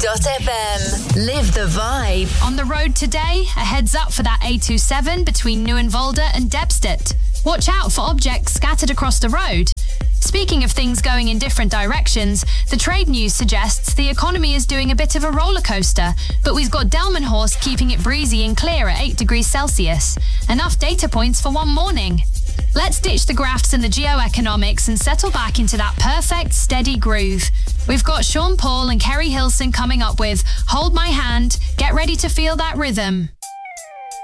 Live.fm. Live the vibe. On the road today, a heads up for that A27 between Nieuwenwolde and Debstedt. Watch out for objects scattered across the road. Speaking of things going in different directions, the trade news suggests the economy is doing a bit of a roller coaster, but we've got Delmenhorst keeping it breezy and clear at 8 degrees Celsius. Enough data points for one morning. Let's ditch the graphs and the geoeconomics and settle back into that perfect, steady groove. We've got Sean Paul and Kerry Hilson coming up with Hold My Hand, get ready to feel that rhythm.